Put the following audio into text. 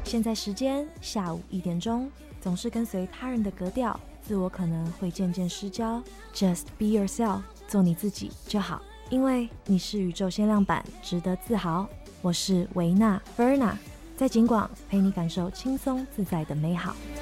现在时间下午1点钟，总是跟随他人的格调，自我可能会渐渐失焦。Just be yourself， 做你自己就好，因为你是宇宙限量版，值得自豪。我是维娜 Verna， 在景广陪你感受轻松自在的美好。